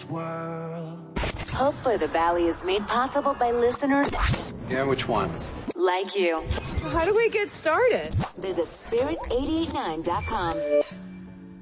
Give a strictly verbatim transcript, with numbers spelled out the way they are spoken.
world. Hope for the Valley is made possible by listeners Yeah, which ones? like you. How do we get started? Visit spirit eight eight nine dot com.